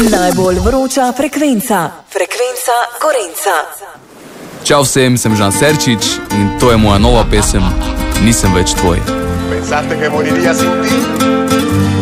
Najbolj vroča frekvenca. Frekvenca Gorenca. Čau vsem, sem Žan Serčič in to je moja nova pesem Nisem več tvoj. Pensaste que moriría sin ti?